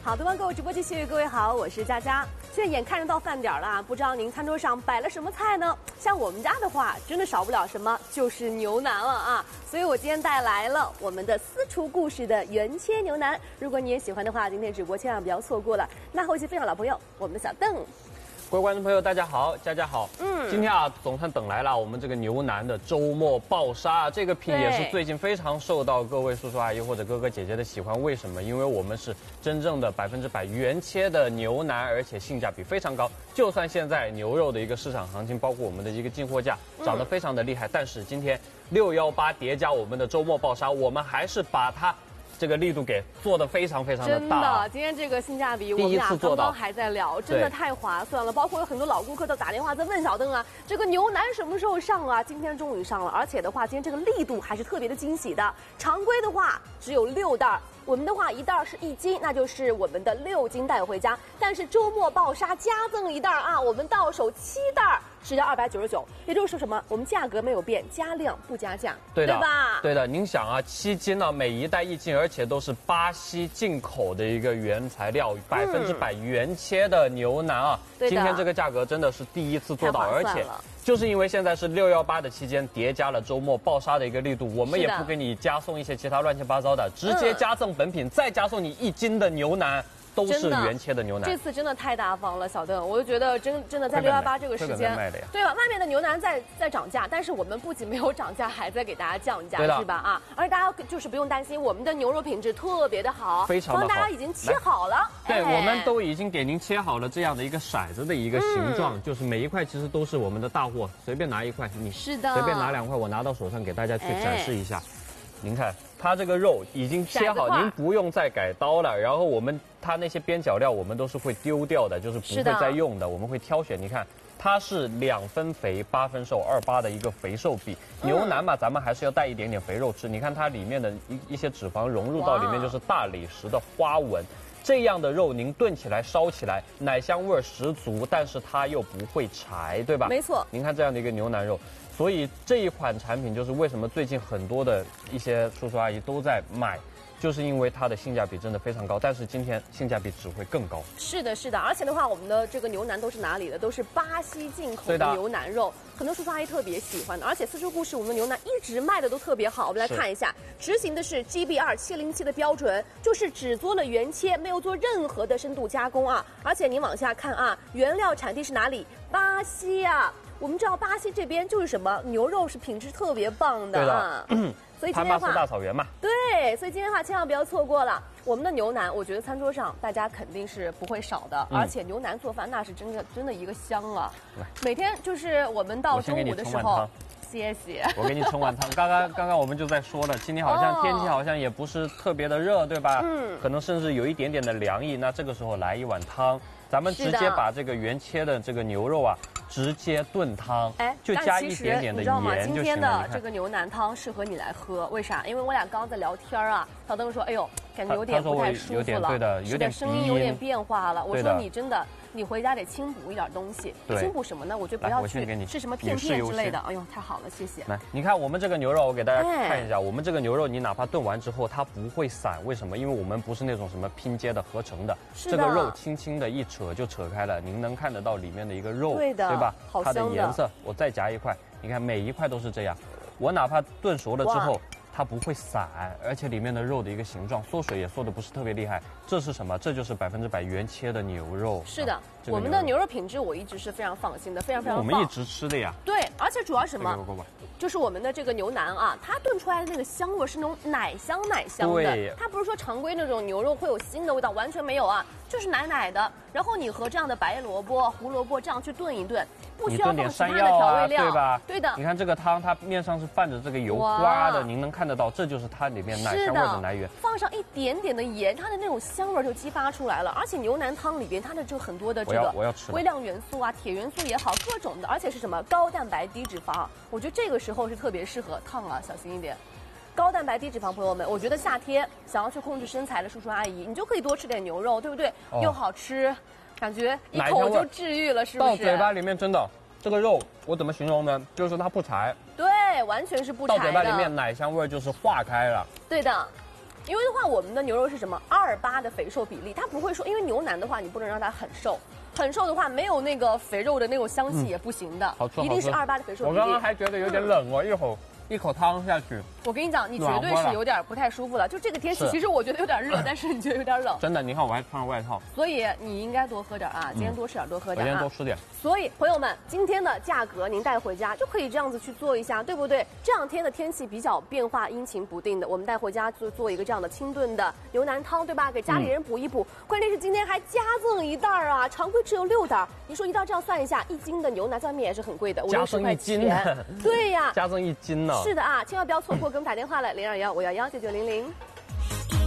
好，东方购物直播继续，各位好，我是佳佳。现在眼看着到饭点了，不知道您餐桌上摆了什么菜呢？像我们家的话，真的少不了什么，就是牛腩了啊。所以我今天带来了我们的私厨故事的原切牛腩。如果你也喜欢的话，今天直播千万不要错过了。那后期分享老朋友，我们的小邓。 各位观众朋友，大家好，佳佳好。今天啊，总算等来了我们这个牛腩的周末爆杀，这个品也是最近非常受到各位叔叔阿姨或者哥哥姐姐的喜欢。为什么？因为我们是真正的100%原切的牛腩，而且性价比非常高。就算现在牛肉的一个市场行情，包括我们的一个进货价涨得非常的厉害，但是今天618叠加我们的周末爆杀，我们还是把它这个力度给做得非常非常的大。 真的，今天这个性价比，我们俩刚刚还在聊，真的太划算了。包括有很多老顾客都打电话在问小邓啊，这个牛腩什么时候上啊？今天终于上了，而且的话，今天这个力度还是特别的惊喜的。常规的话只有6袋。我们的话1袋是1斤，那就是我们的6斤带回家。但是周末爆杀加赠1袋啊，我们到手7袋，只要299。也就是说什么？我们价格没有变，加量不加价， 对吧？ 对的。您想啊，7斤呢，每一袋1斤，而且都是巴西进口的一个原材料，100%原切的牛腩啊。今天这个价格真的是第一次做到，而且就是因为现在是618的期间，叠加了周末爆杀的一个力度，我们也不给你加送一些其他乱七八糟的，直接加赠本品，再加送你1斤的牛腩。都是原切的牛腩， 这次真的太大方了，小邓，我就觉得真的在618这个时间，对吧？外面的牛腩在涨价，但是我们不仅没有涨价，还在给大家降价，是吧？啊，而且大家就是不用担心，我们的牛肉品质特别的好， 非常的好， 大家已经切好了。 对，我们都已经给您切好了这样的一个骰子的一个形状，就是每一块其实都是我们的大货，随便拿一块，你是的， 随便拿2块，我拿到手上给大家去展示一下。您看，它这个肉已经切好，您不用再改刀了。然后它那些边角料我们都是会丢掉的，就是不会再用的。我们会挑选，你看，它是2分肥8分瘦，28的一个肥瘦比。牛腩嘛，咱们还是要带一点点肥肉吃。你看它里面的一些脂肪融入到里面，就是大理石的花纹。这样的肉您炖起来、烧起来，奶香味十足，但是它又不会柴，对吧？ 没错。 您看这样的一个牛腩肉。所以这一款产品就是为什么最近很多的一些叔叔阿姨都在买，就是因为它的性价比真的非常高，但是今天性价比只会更高。 是的，是的，而且的话，我们的这个牛腩都是哪里的？都是巴西进口的牛腩肉，很多叔叔阿姨特别喜欢的。而且私厨故事我们的牛腩一直卖的都特别好，我们来看一下，执行的是 GB2 707的标准，就是只做了原切，没有做任何的深度加工啊。而且您往下看啊，原料产地是哪里？巴西啊。我们知道巴西这边就是什么牛肉是品质特别棒的啊，所以今天的话， 潘巴斯大草原嘛， 对，所以今天的话千万不要错过了我们的牛腩。我觉得餐桌上大家肯定是不会少的，而且牛腩做饭那是真的一个香啊！每天就是我们到中午的时候，谢谢。 我给你盛碗汤。刚刚我们就在说了，今天好像天气好像也不是特别的热，对吧？可能甚至有一点点的凉意。那这个时候来一碗汤，咱们直接把这个原切的这个牛肉啊。直接炖汤，就加一点点的盐就行了。你知道吗？ 今天的这个牛腩汤适合你来喝，为啥？因为我俩刚刚在聊天啊，小邓说：“哎呦，感觉有点不太舒服了， 对的，有点声音有点变化了。”我说：“你真的，你回家得清补一点东西。清补什么呢？我觉得不要去吃什么片片之类的。哎呦，太好了，谢谢。 来，你看我们这个牛肉，我给大家看一下，我们这个牛肉你哪怕炖完之后它不会散，为什么？因为我们不是那种什么拼接的合成的，这个肉轻轻的一扯就扯开了，您能看得到里面的一个肉，对吧？它的颜色，我再夹一块，你看每一块都是这样。我哪怕炖熟了之后，它不会散，而且里面的肉的一个形状缩水也缩得不是特别厉害。这是什么？这就是100%原切的牛肉。 是的，我们的牛肉品质我一直是非常放心的，非常棒。 我们一直吃的呀。 对，而且主要是什么？就是我们的这个牛腩啊，它炖出来的那个香味是那种奶香的，它不是说常规那种牛肉会有腥的味道，完全没有啊，就是奶奶的。然后你和这样的白萝卜、胡萝卜这样去炖一炖，不需要放其他的调味料， 对吧？ 对的。 你看这个汤，它面上是泛着这个油花的，您能看得到，这就是它里面奶香味的来源。 放上一点点的盐，它的那种香味就激发出来了。而且牛腩汤里边它的这个很多的这个微量元素啊、铁元素也好，各种的，而且是什么高蛋白低脂肪，我觉得这个时候是特别适合烫啊，小心一点。高蛋白低脂肪，朋友们，我觉得夏天想要去控制身材的叔叔阿姨，你就可以多吃点牛肉，对不对？又好吃，感觉一口就治愈了，是不是？ 到嘴巴里面真的，这个肉我怎么形容呢？就是它不柴。 对，完全是不柴的。 到嘴巴里面奶香味就是化开了。 对的。 因为的话，我们的牛肉是什么2:8的肥瘦比例，它不会说，因为牛腩的话，你不能让它很瘦。很瘦的话，没有那个肥肉的那种香气也不行的，一定是2:8的肥瘦比例。 我刚刚还觉得有点冷哦，一口汤下去， 我跟你讲，你绝对是有点不太舒服了。就这个天气，其实我觉得有点热，但是你觉得有点冷。 真的，你看我还穿着外套。 所以你应该多喝点啊，今天多吃点，多喝点啊。 我今天多吃点。 所以朋友们，今天的价格您带回家就可以这样子去做一下，对不对？这两天的天气比较变化阴晴不定的，我们带回家就做一个这样的清炖的牛腩汤，对吧？给家里人补一补。关键是今天还加赠1袋啊，常规只有6袋。你说一袋这样算一下，1斤的牛腩在外面也是很贵的，50块钱。对呀， 加赠1斤呢。 是的啊，千万不要错过，给我们打电话了，0215119900。